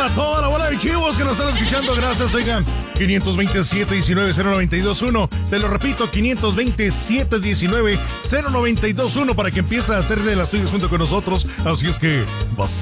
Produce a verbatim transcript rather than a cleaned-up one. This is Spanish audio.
para toda la bola de chivos que nos están escuchando. Gracias, oigan. quinientos veintisiete, diecinueve, cero noventa y dos uno. Te lo repito, quinientos veintisiete, diecinueve, cero noventa y dos uno para que empieces a hacer de las tuyas junto con nosotros. Así es que vas